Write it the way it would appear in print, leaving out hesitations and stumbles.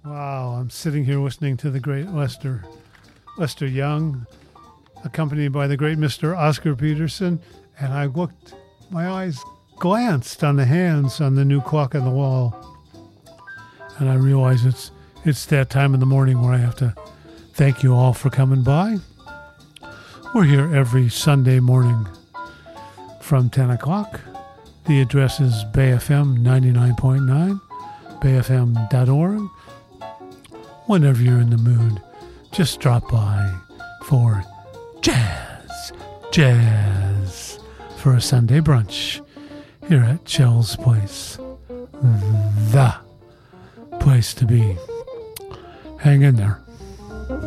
Wow, I'm sitting here listening to the great Lester Young, accompanied by the great Mr. Oscar Peterson, and my eyes glanced on the hands on the new clock on the wall, and I realize it's that time in the morning where I have to thank you all for coming by. We're here every Sunday morning from 10 o'clock. The address is BayFM 99.9, bayfm.org. Whenever you're in the mood, just drop by for jazz for a Sunday brunch here at Chell's Place. The place to be. Hang in there.